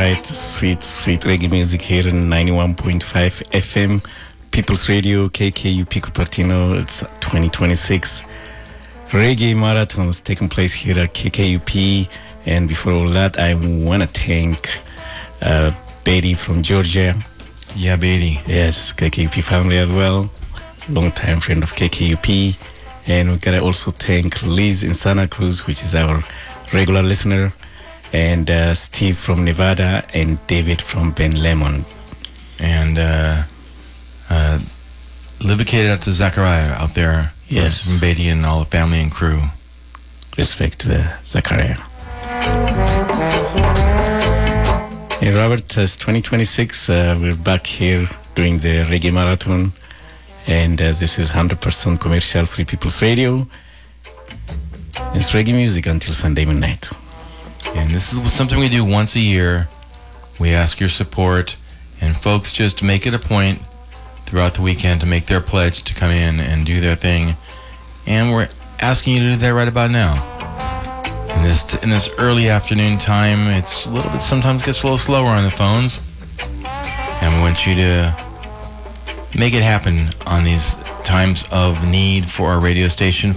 right, sweet reggae music here in 91.5 FM, People's Radio, KKUP Cupertino. It's 2026 Reggae Marathons taking place here at KKUP. And before all that, I want to thank Betty from Georgia. Yeah, Betty. Yes, KKUP family as well. Long-time friend of KKUP. And we gotta also thank Liz in Santa Cruz, which is our regular listener. And Steve from Nevada and David from Ben Lemon. And dedicated out to Zachariah out there. Yes. From Beatty and all the family and crew. Respect to Zachariah. Hey, Robert, it's 2026. We're back here doing the Reggae Marathon. And this is 100% commercial free People's Radio. It's reggae music until Sunday midnight. And this is something we do once a year. We ask your support, and folks just make it a point throughout the weekend to make their pledge to come in and do their thing. And we're asking you to do that right about now. In this early afternoon time, it's a little bit, sometimes gets a little slower on the phones. And we want you to make it happen on these times of need for our radio station,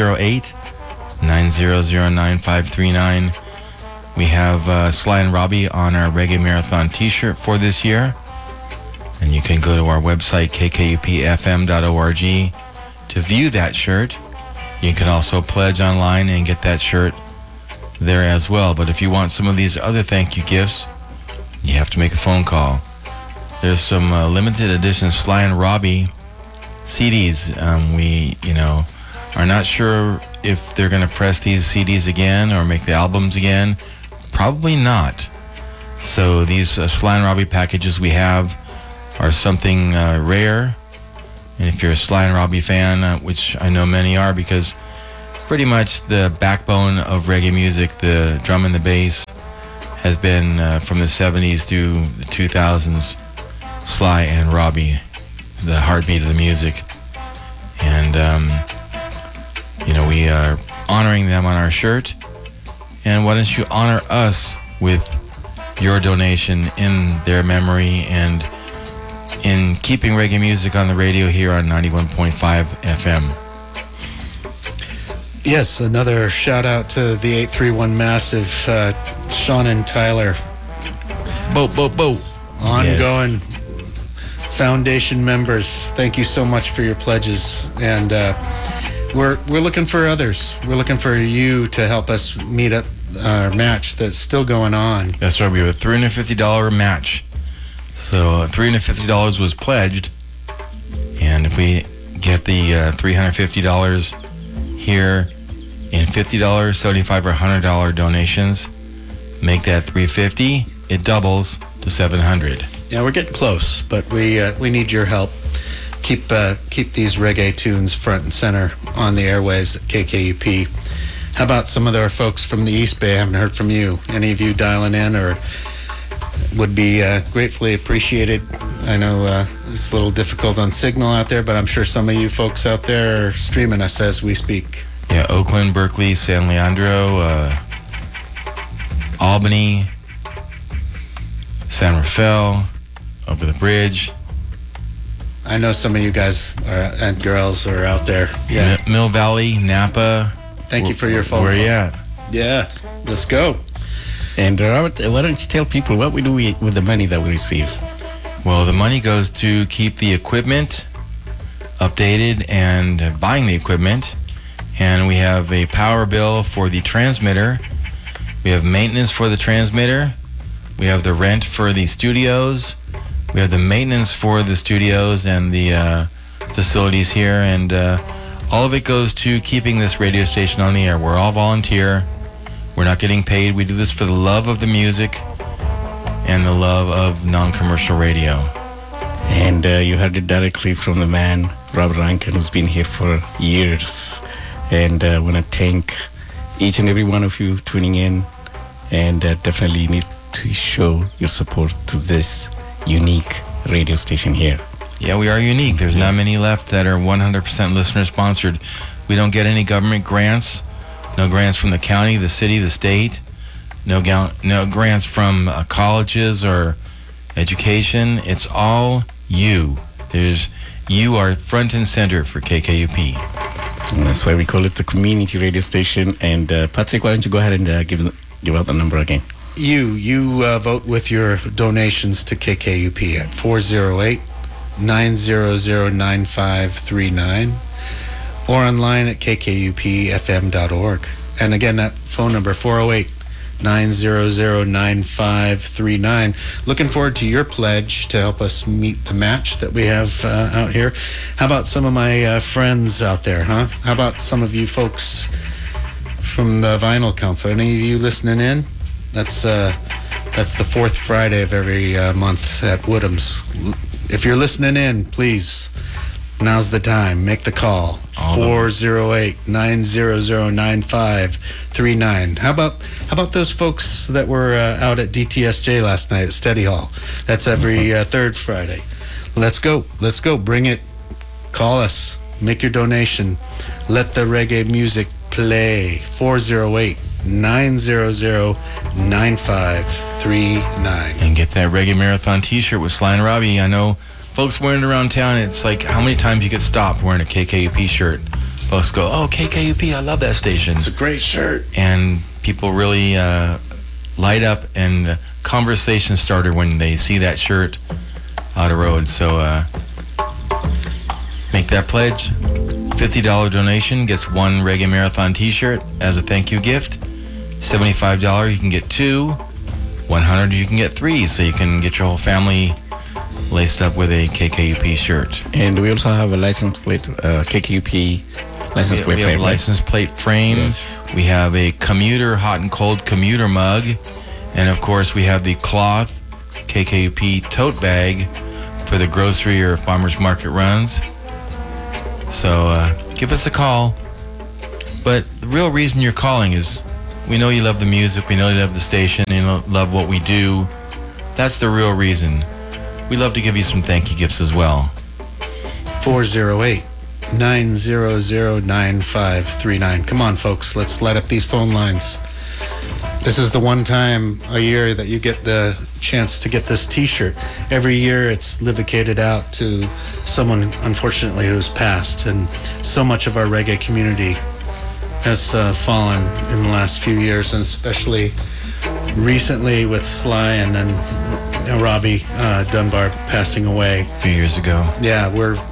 408-900-9539. We have Sly and Robbie on our Reggae Marathon t-shirt for this year. And you can go to our website, kkupfm.org, to view that shirt. You can also pledge online and get that shirt there as well. But if you want some of these other thank you gifts, you have to make a phone call. There's some limited edition Sly and Robbie CDs. We, are not sure if they're going to press these CDs again or make the albums again. Probably not. So these Sly and Robbie packages we have are something rare. And if you're a Sly and Robbie fan, which I know many are, because pretty much the backbone of reggae music, the drum and the bass, has been from the 70s through the 2000s, Sly and Robbie, the heartbeat of the music. And, we are honoring them on our shirt. And why don't you honor us with your donation in their memory and in keeping reggae music on the radio here on 91.5 FM. Yes, another shout out to the 831 Massive, Sean and Tyler. Bo. Ongoing foundation members. Thank you so much for your pledges. And we're looking for others. We're looking for you to help us meet up our match that's still going on. That's right. We have a $350 match. So $350 was pledged. And if we get the $350 here in $50, $75, or $100 donations, make that $350, it doubles to $700. Yeah, we're getting close, but we need your help. Keep these reggae tunes front and center on the airwaves at KKUP. How about some of our folks from the East Bay? I haven't heard from you. Any of you dialing in or would be gratefully appreciated. I know it's a little difficult on signal out there, but I'm sure some of you folks out there are streaming us as we speak. Yeah, Oakland, Berkeley, San Leandro, Albany, San Rafael, over the bridge. I know some of you guys and girls are out there. Yeah. Mill Valley, Napa. Thank you for your phone. Where are you at? Yeah, let's go. And Robert, why don't you tell people what we do with the money that we receive? Well, the money goes to keep the equipment updated and buying the equipment. And we have a power bill for the transmitter. We have maintenance for the transmitter. We have the rent for the studios. We have the maintenance for the studios and the facilities here. And all of it goes to keeping this radio station on the air. We're all volunteer. We're not getting paid. We do this for the love of the music and the love of non-commercial radio. And you heard it directly from the man, Robert Rankin, who's been here for years. And I want to thank each and every one of you tuning in. And definitely need to show your support to this unique radio station here. Yeah, we are unique. There's not many left that are 100% listener-sponsored. We don't get any government grants. No grants from the county, the city, the state. no grants from colleges or education. It's all you. You are front and center for KKUP. And that's why we call it the community radio station. And Patrick, why don't you go ahead and give out the number again? You vote with your donations to KKUP at 408-900-9539 or online at kkupfm.org. And again, that phone number, 408-900-9539. Looking forward to your pledge to help us meet the match that we have out here. How about some of my friends out there, huh? How about some of you folks from the Vinyl Council? Any of you listening in? That's the fourth Friday of every month at Woodham's. If you're listening in, please, now's the time. Make the call. 408-900-9539. How about those folks that were out at DTSJ last night at Steady Hall? That's every third Friday. Let's go. Bring it. Call us. Make your donation. Let the reggae music play. 408-900-9539. And get that Reggae Marathon t-shirt with Sly and Robbie. I know folks wearing it around town. It's like, how many times you get stopped wearing a KKUP shirt? Folks go, oh, KKUP, I love that station. It's a great shirt. And people really light up, and conversation starter when they see that shirt out of road. So make that pledge. $50 donation gets one Reggae Marathon t-shirt as a thank you gift. $75 you can get two. $100 you can get three, so you can get your whole family laced up with a KKUP shirt. And we also have a license plate, KKUP license plate we frame. have license plate frames. Yes. We have a commuter, hot and cold commuter mug. And of course we have the cloth KKUP tote bag for the grocery or farmer's market runs. So give us a call. But the real reason you're calling is we know you love the music, we know you love the station, you love what we do. That's the real reason. We love to give you some thank you gifts as well. 408-900-9539. Come on, folks. Let's light up these phone lines. This is the one time a year that you get the chance to get this t-shirt. Every year it's livicated out to someone, unfortunately, who's passed. And so much of our reggae community has fallen in the last few years, and especially recently with Sly and then Robbie Dunbar passing away a few years ago. Yeah,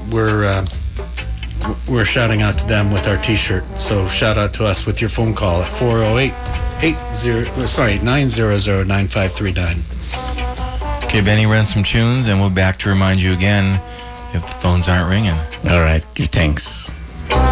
we're shouting out to them with our t-shirt. So shout out to us with your phone call at 408-900-9539. Okay, Benny, run some tunes and we'll be back to remind you again if the phones aren't ringing. All right, give thanks.